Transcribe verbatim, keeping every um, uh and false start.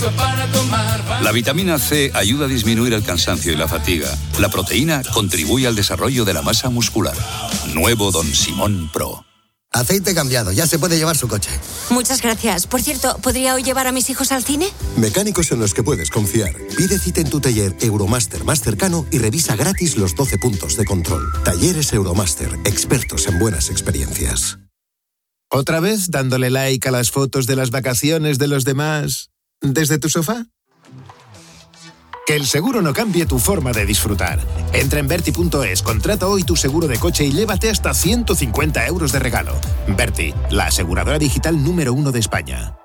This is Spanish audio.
para tomar. La vitamina C ayuda a disminuir el cansancio y la fatiga. La proteína contribuye al desarrollo de la masa muscular. Nuevo Don Simón Pro. Aceite cambiado, ya se puede llevar su coche. Muchas gracias. Por cierto, ¿podría hoy llevar a mis hijos al cine? Mecánicos en los que puedes confiar. Pide cita en tu taller Euromaster más cercano y revisa gratis los doce puntos de control. Talleres Euromaster, expertos en buenas experiencias. ¿Otra vez dándole like a las fotos de las vacaciones de los demás desde tu sofá? Que el seguro no cambie tu forma de disfrutar. Entra en Berti punto es, contrata hoy tu seguro de coche y llévate hasta ciento cincuenta euros de regalo. Berti, la aseguradora digital número uno de España.